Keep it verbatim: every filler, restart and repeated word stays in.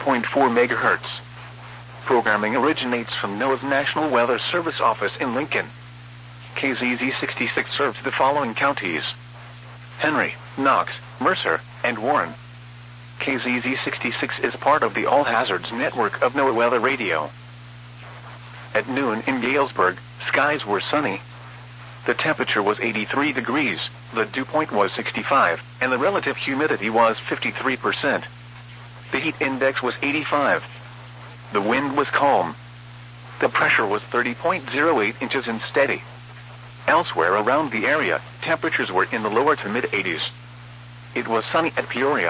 point four megahertz. Programming originates from NOAA's National Weather Service office in Lincoln. K Z Z sixty-six serves the following counties: Henry, Knox, Mercer, and Warren. K Z Z sixty-six is part of the All Hazards network of NOAA Weather Radio. At noon in Galesburg, skies were sunny. The temperature was eighty-three degrees, the dew point was sixty-five, and the relative humidity was fifty-three percent. The heat index was eighty-five. The wind was calm. The pressure was thirty point zero eight inches and steady. Elsewhere around the area, temperatures were in the lower to mid eighties. It was sunny at Peoria.